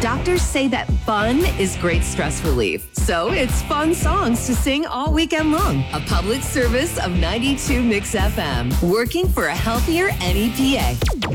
Doctors say that fun is great stress relief. So it's fun songs to sing all weekend long. A public service of 92 Mix FM, working for a healthier NEPA.